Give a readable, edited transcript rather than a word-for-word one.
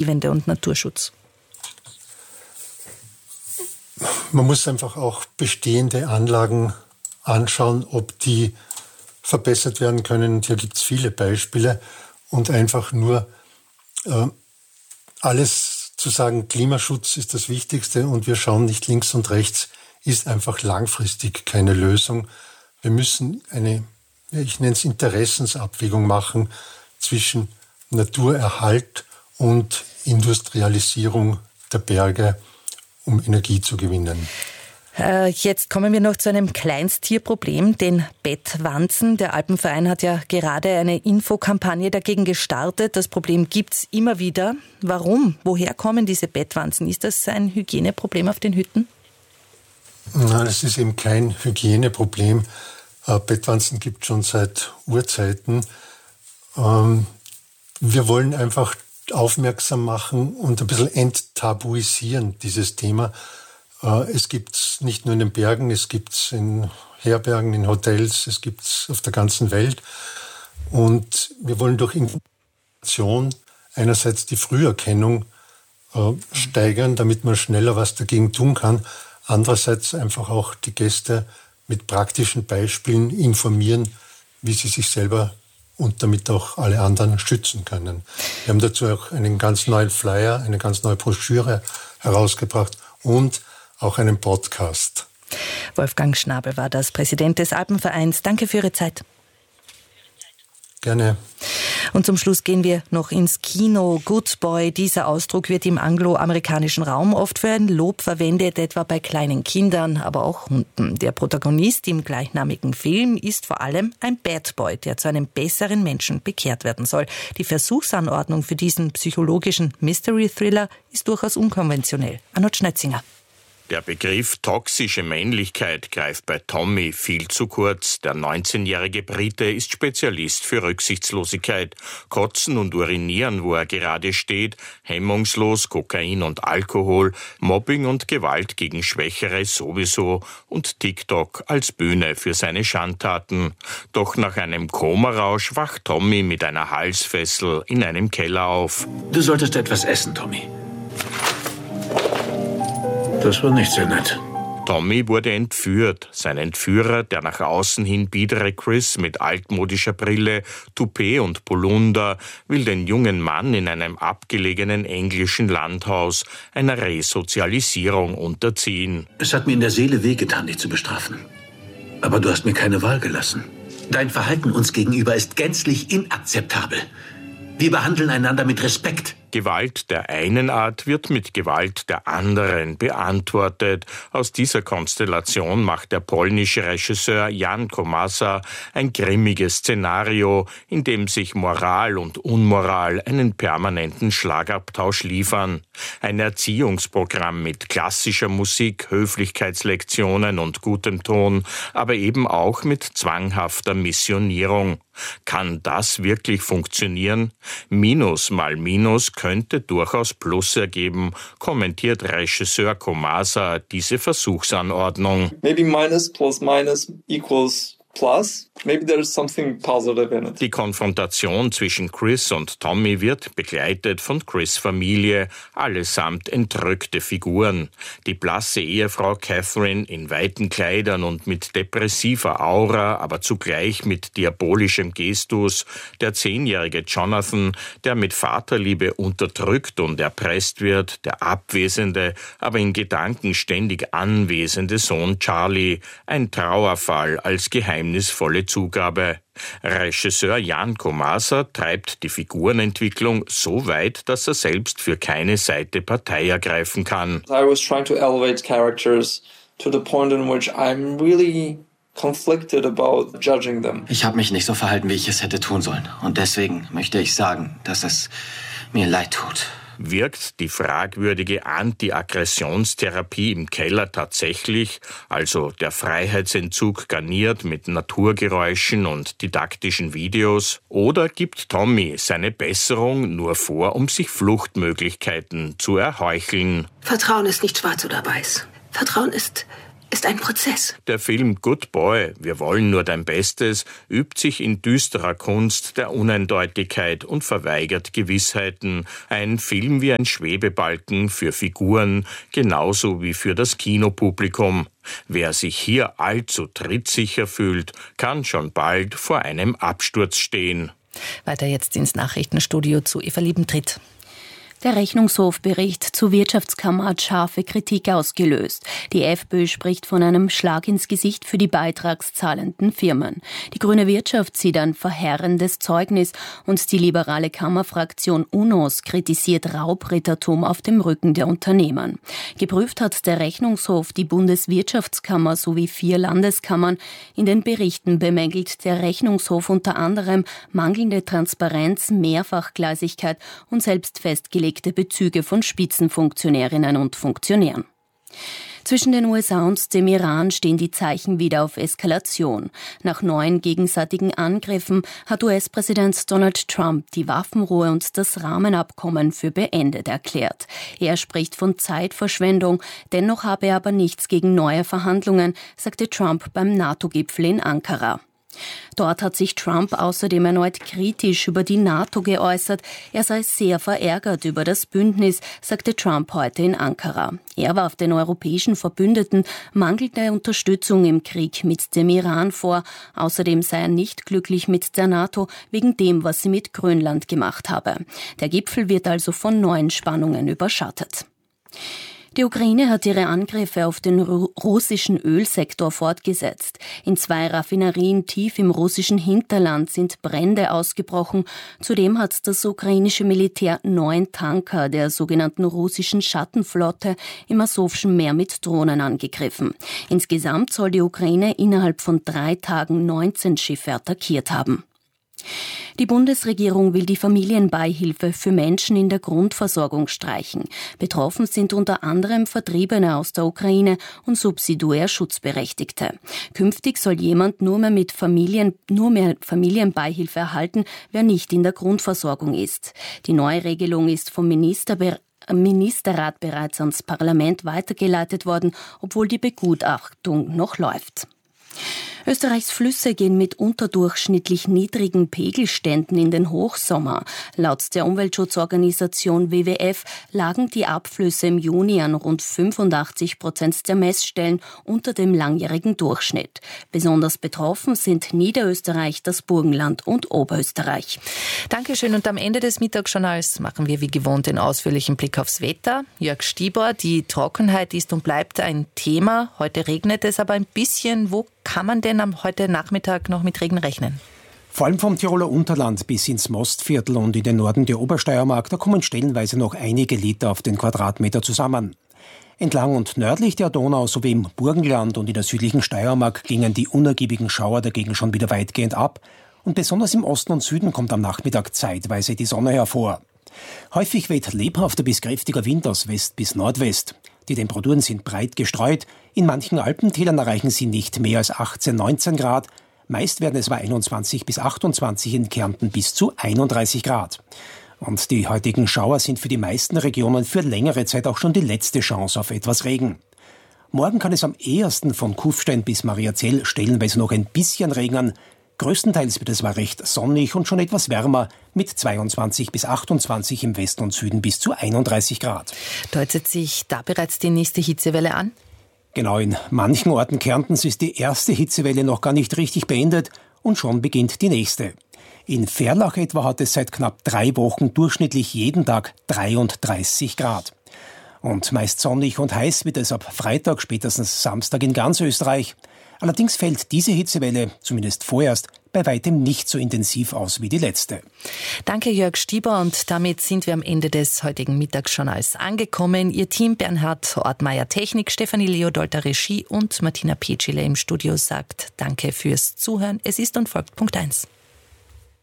Energiewende und Naturschutz? Man muss einfach auch bestehende Anlagen anschauen, ob die verbessert werden können. Hier gibt es viele Beispiele. Und einfach nur alles zu sagen, Klimaschutz ist das Wichtigste und wir schauen nicht links und rechts, ist einfach langfristig keine Lösung. Wir müssen ich nenne es Interessensabwägung machen zwischen Naturerhalt und Industrialisierung der Berge, um Energie zu gewinnen. Jetzt kommen wir noch zu einem Kleinsttierproblem, den Bettwanzen. Der Alpenverein hat ja gerade eine Infokampagne dagegen gestartet. Das Problem gibt's immer wieder. Warum? Woher kommen diese Bettwanzen? Ist das ein Hygieneproblem auf den Hütten? Nein, das ist eben kein Hygieneproblem. Bettwanzen gibt es schon seit Urzeiten. Wir wollen einfach aufmerksam machen und ein bisschen enttabuisieren, dieses Thema. Es gibt es nicht nur in den Bergen, es gibt es in Herbergen, in Hotels, es gibt es auf der ganzen Welt. Und wir wollen durch Information einerseits die Früherkennung steigern, damit man schneller was dagegen tun kann. Andererseits einfach auch die Gäste mit praktischen Beispielen informieren, wie sie sich selber und damit auch alle anderen schützen können. Wir haben dazu auch einen ganz neuen Flyer, eine ganz neue Broschüre herausgebracht und auch einen Podcast. Wolfgang Schnabel war das, Präsident des Alpenvereins. Danke für Ihre Zeit. Gerne. Und zum Schluss gehen wir noch ins Kino. Good Boy, dieser Ausdruck wird im angloamerikanischen Raum oft für ein Lob verwendet, etwa bei kleinen Kindern, aber auch Hunden. Der Protagonist im gleichnamigen Film ist vor allem ein Bad Boy, der zu einem besseren Menschen bekehrt werden soll. Die Versuchsanordnung für diesen psychologischen Mystery-Thriller ist durchaus unkonventionell. Arnold Schnetzinger. Der Begriff toxische Männlichkeit greift bei Tommy viel zu kurz. Der 19-jährige Brite ist Spezialist für Rücksichtslosigkeit. Kotzen und urinieren, wo er gerade steht, hemmungslos Kokain und Alkohol, Mobbing und Gewalt gegen Schwächere sowieso und TikTok als Bühne für seine Schandtaten. Doch nach einem Komarausch wacht Tommy mit einer Halsfessel in einem Keller auf. Du solltest etwas essen, Tommy. Das war nicht sehr nett. Tommy wurde entführt. Sein Entführer, der nach außen hin biedere Chris mit altmodischer Brille, Toupet und Polunder, will den jungen Mann in einem abgelegenen englischen Landhaus einer Resozialisierung unterziehen. Es hat mir in der Seele wehgetan, dich zu bestrafen. Aber du hast mir keine Wahl gelassen. Dein Verhalten uns gegenüber ist gänzlich inakzeptabel. Wir behandeln einander mit Respekt. Gewalt der einen Art wird mit Gewalt der anderen beantwortet. Aus dieser Konstellation macht der polnische Regisseur Jan Komasa ein grimmiges Szenario, in dem sich Moral und Unmoral einen permanenten Schlagabtausch liefern. Ein Erziehungsprogramm mit klassischer Musik, Höflichkeitslektionen und gutem Ton, aber eben auch mit zwanghafter Missionierung. Kann das wirklich funktionieren? Minus mal Minus könnte durchaus Plus ergeben, kommentiert Regisseur Komasa diese Versuchsanordnung. Maybe minus plus minus equals plus. Maybe there's something positive in it. Die Konfrontation zwischen Chris und Tommy wird begleitet von Chris' Familie, allesamt entrückte Figuren. Die blasse Ehefrau Catherine in weiten Kleidern und mit depressiver Aura, aber zugleich mit diabolischem Gestus. Der 10-jährige Jonathan, der mit Vaterliebe unterdrückt und erpresst wird. Der abwesende, aber in Gedanken ständig anwesende Sohn Charlie. Ein Trauerfall als geheimnisvolle Zugabe. Regisseur Jan Komasa treibt die Figurenentwicklung so weit, dass er selbst für keine Seite Partei ergreifen kann. I was trying to elevate characters to the point in which I'm really conflicted about judging them. Ich habe mich nicht so verhalten, wie ich es hätte tun sollen. Und deswegen möchte ich sagen, dass es mir leid tut. Wirkt die fragwürdige Anti-Aggressionstherapie im Keller tatsächlich, also der Freiheitsentzug garniert mit Naturgeräuschen und didaktischen Videos, oder gibt Tommy seine Besserung nur vor, um sich Fluchtmöglichkeiten zu erheucheln? Vertrauen ist nicht schwarz oder weiß. Vertrauen ist ist ein Prozess. Der Film Good Boy, wir wollen nur dein Bestes, übt sich in düsterer Kunst der Uneindeutigkeit und verweigert Gewissheiten. Ein Film wie ein Schwebebalken für Figuren, genauso wie für das Kinopublikum. Wer sich hier allzu trittsicher fühlt, kann schon bald vor einem Absturz stehen. Weiter jetzt ins Nachrichtenstudio zu Eva Liebentritt. Der Rechnungshofbericht zur Wirtschaftskammer hat scharfe Kritik ausgelöst. Die FPÖ spricht von einem Schlag ins Gesicht für die beitragszahlenden Firmen. Die grüne Wirtschaft sieht ein verheerendes Zeugnis und die liberale Kammerfraktion UNOS kritisiert Raubrittertum auf dem Rücken der Unternehmen. Geprüft hat der Rechnungshof die Bundeswirtschaftskammer sowie 4 Landeskammern. In den Berichten bemängelt der Rechnungshof unter anderem mangelnde Transparenz, Mehrfachgleisigkeit und selbst festgelegte Bezüge von Spitzenfunktionärinnen und Funktionären. Zwischen den USA und dem Iran stehen die Zeichen wieder auf Eskalation. Nach neuen gegenseitigen Angriffen hat US-Präsident Donald Trump die Waffenruhe und das Rahmenabkommen für beendet erklärt. Er spricht von Zeitverschwendung, dennoch habe er aber nichts gegen neue Verhandlungen, sagte Trump beim NATO-Gipfel in Ankara. Dort hat sich Trump außerdem erneut kritisch über die NATO geäußert. Er sei sehr verärgert über das Bündnis, sagte Trump heute in Ankara. Er warf den europäischen Verbündeten mangelnde Unterstützung im Krieg mit dem Iran vor. Außerdem sei er nicht glücklich mit der NATO wegen dem, was sie mit Grönland gemacht habe. Der Gipfel wird also von neuen Spannungen überschattet. Die Ukraine hat ihre Angriffe auf den russischen Ölsektor fortgesetzt. In 2 Raffinerien tief im russischen Hinterland sind Brände ausgebrochen. Zudem hat das ukrainische Militär 9 Tanker der sogenannten russischen Schattenflotte im Asowschen Meer mit Drohnen angegriffen. Insgesamt soll die Ukraine innerhalb von 3 Tagen 19 Schiffe attackiert haben. Die Bundesregierung will die Familienbeihilfe für Menschen in der Grundversorgung streichen. Betroffen sind unter anderem Vertriebene aus der Ukraine und subsidiär Schutzberechtigte. Künftig soll jemand nur mehr Familienbeihilfe erhalten, wer nicht in der Grundversorgung ist. Die neue Regelung ist vom Ministerrat bereits ans Parlament weitergeleitet worden, obwohl die Begutachtung noch läuft. Österreichs Flüsse gehen mit unterdurchschnittlich niedrigen Pegelständen in den Hochsommer. Laut der Umweltschutzorganisation WWF lagen die Abflüsse im Juni an rund 85% der Messstellen unter dem langjährigen Durchschnitt. Besonders betroffen sind Niederösterreich, das Burgenland und Oberösterreich. Dankeschön. Und am Ende des Mittagsjournals machen wir wie gewohnt den ausführlichen Blick aufs Wetter. Jörg Stieber, die Trockenheit ist und bleibt ein Thema. Heute regnet es aber ein bisschen. Wo kann man denn am heute Nachmittag noch mit Regen rechnen? Vor allem vom Tiroler Unterland bis ins Mostviertel und in den Norden der Obersteiermark, da kommen stellenweise noch einige Liter auf den Quadratmeter zusammen. Entlang und nördlich der Donau sowie im Burgenland und in der südlichen Steiermark gingen die unergiebigen Schauer dagegen schon wieder weitgehend ab. Und besonders im Osten und Süden kommt am Nachmittag zeitweise die Sonne hervor. Häufig weht lebhafter bis kräftiger Wind aus West bis Nordwest. Die Temperaturen sind breit gestreut. In manchen Alpentälern erreichen sie nicht mehr als 18, 19 Grad. Meist werden es bei 21 bis 28, in Kärnten bis zu 31 Grad. Und die heutigen Schauer sind für die meisten Regionen für längere Zeit auch schon die letzte Chance auf etwas Regen. Morgen kann es am ehesten von Kufstein bis Mariazell stellenweise noch ein bisschen regnen. Größtenteils wird es aber recht sonnig und schon etwas wärmer mit 22 bis 28 im Westen und Süden bis zu 31 Grad. Deutet sich da bereits die nächste Hitzewelle an? Genau, in manchen Orten Kärntens ist die erste Hitzewelle noch gar nicht richtig beendet und schon beginnt die nächste. In Verlach etwa hat es seit knapp 3 Wochen durchschnittlich jeden Tag 33 Grad. Und meist sonnig und heiß wird es ab Freitag, spätestens Samstag in ganz Österreich. Allerdings fällt diese Hitzewelle, zumindest vorerst, bei weitem nicht so intensiv aus wie die letzte. Danke Jörg Stieber, und damit sind wir am Ende des heutigen Mittagsjournals angekommen. Ihr Team Bernhard Ortmeier Technik, Stefanie Leodolter Regie und Martina Petschile im Studio sagt Danke fürs Zuhören. Es ist und folgt Punkt 1.